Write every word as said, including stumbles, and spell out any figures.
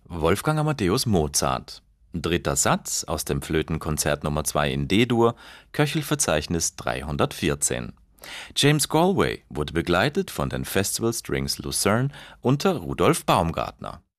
Wolfgang Amadeus Mozart. Dritter Satz aus dem Flötenkonzert Nummer zwei in D-Dur, Köchelverzeichnis dreihundertvierzehn. James Galway wurde begleitet von den Festival Strings Lucerne unter Rudolf Baumgartner.